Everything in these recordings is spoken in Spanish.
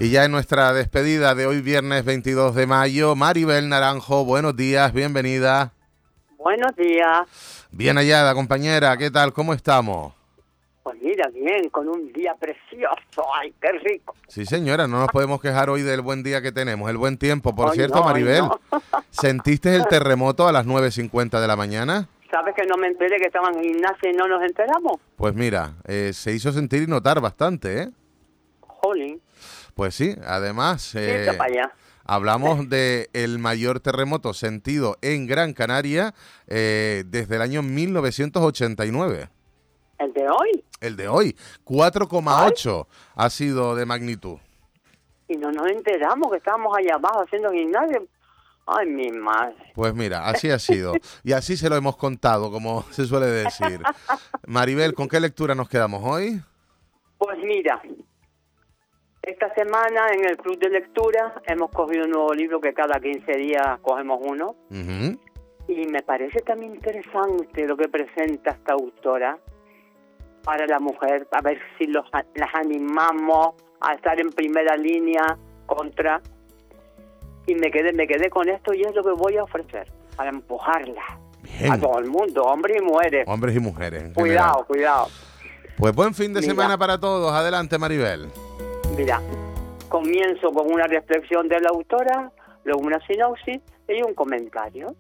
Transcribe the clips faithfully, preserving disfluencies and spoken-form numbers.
Y ya en nuestra despedida de hoy, viernes veintidós de mayo, Maribel Naranjo, buenos días, bienvenida. Buenos días. Bien hallada, compañera, ¿qué tal? ¿Cómo estamos? Pues mira, bien, con un día precioso. ¡Ay, qué rico! Sí, señora, no nos podemos quejar hoy del buen día que tenemos, el buen tiempo. Por Hoy cierto, no, Maribel, no. ¿sentiste el terremoto a las nueve cincuenta de la mañana? ¿Sabes que no me enteré que estaban en gimnasia y no nos enteramos? Pues mira, eh, se hizo sentir y notar bastante, ¿eh? Jolín. Pues sí, además... Eh, Vete para allá. Hablamos de el mayor terremoto sentido en Gran Canaria eh, desde el año mil novecientos ochenta y nueve. ¿El de hoy? El de hoy, cuatro coma ocho ha sido de magnitud. Y no nos enteramos que estábamos allá abajo haciendo gimnasia. Ay, mi madre. Pues mira, así ha sido. Y así se lo hemos contado, como se suele decir. Maribel, ¿con qué lectura nos quedamos hoy? Pues mira, esta semana en el Club de Lectura hemos cogido un nuevo libro que cada quince días cogemos uno. Uh-huh. Y me parece también interesante lo que presenta esta autora para la mujer, a ver si los, las animamos a estar en primera línea contra. Y me quedé, me quedé con esto y es lo que voy a ofrecer, para empujarla. Bien. A todo el mundo, hombres y mujeres. Hombres y mujeres. En cuidado, general. cuidado. Pues buen fin de Mira. semana para todos. Adelante, Maribel. Mira, comienzo con una reflexión de la autora, luego una sinopsis y un comentario.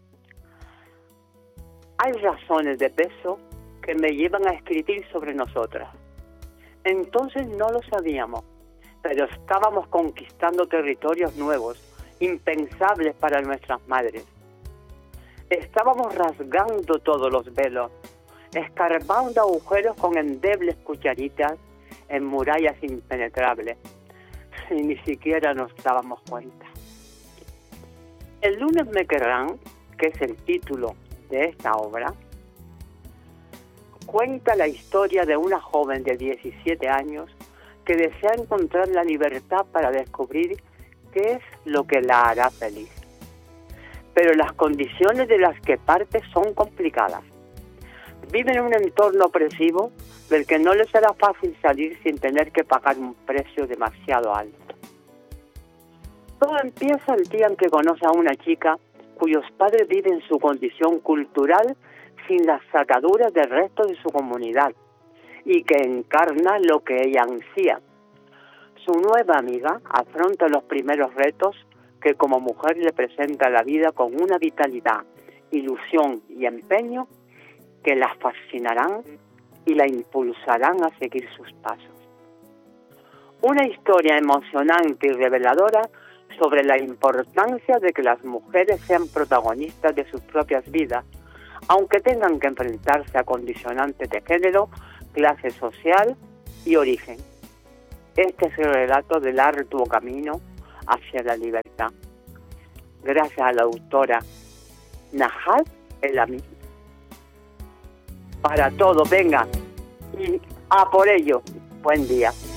Hay razones de peso que me llevan a escribir sobre nosotras. Entonces no lo sabíamos, pero estábamos conquistando territorios nuevos, impensables para nuestras madres. Estábamos rasgando todos los velos, escarbando agujeros con endebles cucharitas en murallas impenetrables, y ni siquiera nos dábamos cuenta. El lunes me querrán, que es el título de esta obra, cuenta la historia de una joven de diecisiete años que desea encontrar la libertad para descubrir qué es lo que la hará feliz. Pero las condiciones de las que parte son complicadas. Vive en un entorno opresivo del que no le será fácil salir sin tener que pagar un precio demasiado alto. Todo empieza el día en que conoce a una chica cuyos padres viven su condición cultural sin las sacaduras del resto de su comunidad y que encarna lo que ella ansía. Su nueva amiga afronta los primeros retos que como mujer le presenta la vida con una vitalidad, ilusión y empeño que la fascinarán y la impulsarán a seguir sus pasos. Una historia emocionante y reveladora sobre la importancia de que las mujeres sean protagonistas de sus propias vidas, aunque tengan que enfrentarse a condicionantes de género, clase social y origen. Este es el relato del arduo camino hacia la libertad. Gracias a la autora Najat El-Ami. Para todo, venga, y a por ello. Buen día.